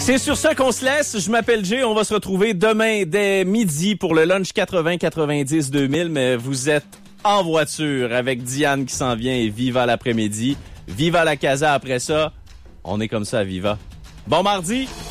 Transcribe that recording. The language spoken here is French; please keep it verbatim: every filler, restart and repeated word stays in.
C'est sur ça qu'on se laisse. Je m'appelle Jay. On va se retrouver demain dès midi pour le lunch quatre-vingts quatre-vingt-dix deux mille. Mais vous êtes en voiture avec Diane qui s'en vient et Viva l'après-midi. Viva la Casa après ça. On est comme ça à Viva. Bon mardi!